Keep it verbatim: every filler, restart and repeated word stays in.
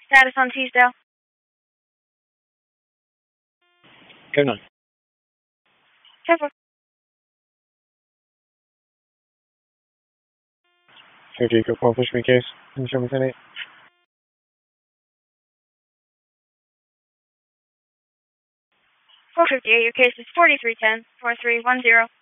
Status on Teasdale. Good night. ten four. Sir Jacob, call push me case. Insurance ten eight. four fifty-eight, your case is forty-three ten, four three one zero.